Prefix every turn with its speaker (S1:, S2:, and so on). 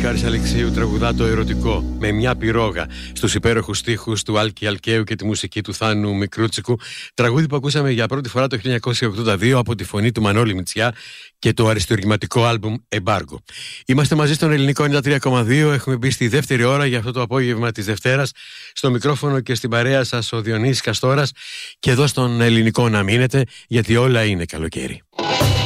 S1: Χάρης Αλεξίου τραγουδά το ερωτικό με μια πυρόγα στους υπέροχους στίχους του Άλκη Αλκαίου και τη μουσική του Θάνου Μικρούτσικου, τραγούδι που ακούσαμε για πρώτη φορά το 1982 από τη φωνή του Μανώλη Μητσιά και το αριστουργηματικό άλμπουμ Εμπάργκο. Είμαστε μαζί στον Ελληνικό 93,2, έχουμε μπει στη δεύτερη ώρα για αυτό το απόγευμα της Δευτέρας. Στο μικρόφωνο και στην παρέα σας ο Διονύσης Καστόρας, και εδώ στον Ελληνικό να μείνετε, γιατί όλα είναι καλοκαίρι.